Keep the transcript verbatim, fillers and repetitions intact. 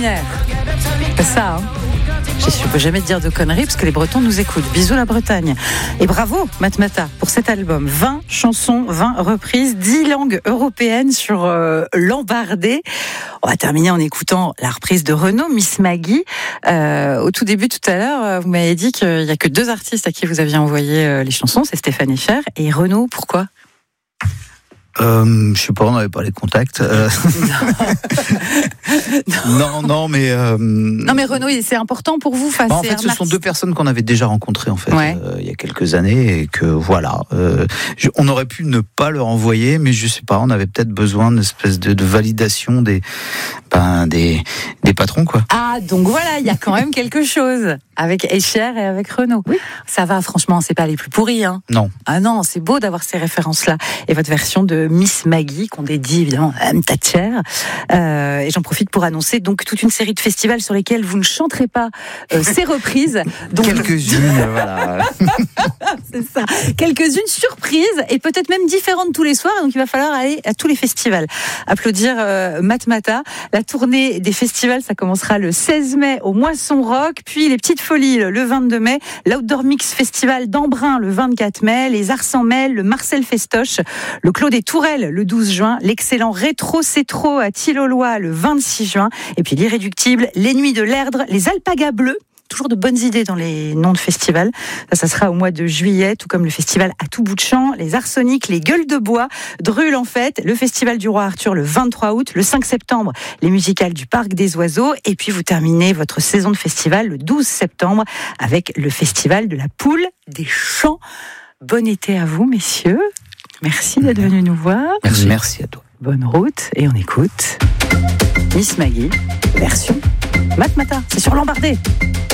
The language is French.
préliminaire. C'est ça, hein. Je ne peux jamais te dire de conneries parce que les Bretons nous écoutent. Bisous la Bretagne. Et bravo Matmata pour cet album. vingt chansons, vingt reprises, dix langues européennes sur euh, l'embardé. On va terminer en écoutant la reprise de Renaud, Miss Maggie. Euh, au tout début, tout à l'heure, vous m'avez dit qu'il n'y a que deux artistes à qui vous aviez envoyé euh, les chansons, c'est Stéphane Echer et Renaud. Pourquoi ? Euh, je sais pas, on n'avait pas les contacts. Euh... non. non, non, mais euh... non, mais Renaud, c'est important pour vous. Bah, en fait, ce sont deux personnes qu'on avait déjà rencontrées en fait ouais. euh, il y a quelques années et que voilà, euh, je, on aurait pu ne pas leur envoyer, mais je sais pas, on avait peut-être besoin d'une espèce de, de validation des, ben, des, des patrons quoi. Ah, donc voilà, il y a quand même quelque chose avec Echer et avec Renaud. Oui. Ça va, franchement, c'est pas les plus pourris, hein. Non. Ah non, c'est beau d'avoir ces références-là. Et votre version de Miss Maggie, qu'on dédie évidemment à Mme Thatcher. Euh, et j'en profite pour annoncer donc toute une série de festivals sur lesquels vous ne chanterez pas euh, ces reprises. Donc... Quelques-unes, voilà. C'est ça. Quelques-unes surprises et peut-être même différentes tous les soirs. Donc il va falloir aller à tous les festivals. Applaudir euh, Matmata. La tournée des festivals, ça commencera le seize mai au Moisson Rock, puis les Petites Folies le vingt-deux mai, l'Outdoor Mix Festival d'Embrun le vingt-quatre mai, les Arts en Mêle, le Marcel Festoche, le Clos des Tourelles le douze juin, l'excellent Rétro C'est Trop à Tilloloy le vingt-six juin, et puis l'irréductible Les Nuits de l'Erdre, les Alpagas Bleus. Toujours de bonnes idées dans les noms de festivals. Ça, ça sera au mois de juillet, tout comme le festival à tout bout de champ, les Arsoniques, les Gueules de Bois, Drûle en fête, le festival du Roi Arthur le vingt-trois août, le cinq septembre, les musicales du Parc des Oiseaux, et puis vous terminez votre saison de festival le douze septembre avec le festival de la Poule des Champs. Bon été à vous, messieurs. Merci d'être venus nous voir. Merci, merci à toi. Bonne route, et on écoute Miss Maggie, version Matmata. C'est sur l'embardé.